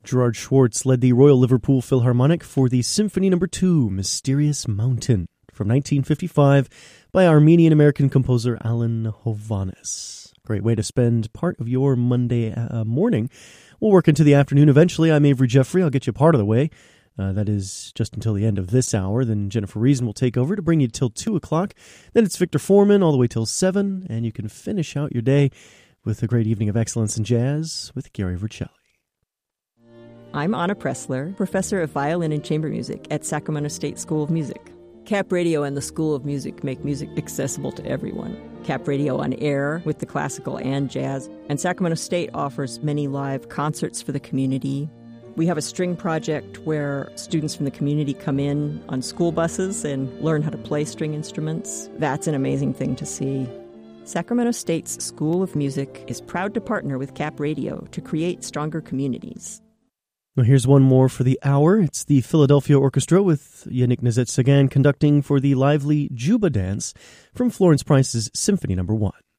Gerard Schwartz led the Royal Liverpool Philharmonic for the Symphony No. 2, Mysterious Mountain, from 1955 by Armenian-American composer Alan Hovhannes. Great way to spend part of your Monday morning. We'll work into the afternoon eventually. I'm Avery Jeffrey. I'll get you part of the way. That is just until the end of this hour. Then Jennifer Reason will take over to bring you till 2 o'clock. Then it's Victor Foreman all the way till 7, and you can finish out your day with a great evening of excellence in jazz with Gary Vercelli. I'm Anna Pressler, professor of violin and chamber music at Sacramento State School of Music. Cap Radio and the School of Music make music accessible to everyone. Cap Radio on air with the classical and jazz, and Sacramento State offers many live concerts for the community. We have a string project where students from the community come in on school buses and learn how to play string instruments. That's an amazing thing to see. Sacramento State's School of Music is proud to partner with Cap Radio to create stronger communities. Well, here's one more for the hour. It's the Philadelphia Orchestra with Yannick Nezet-Sagan conducting for the lively Juba Dance from Florence Price's Symphony No. 1.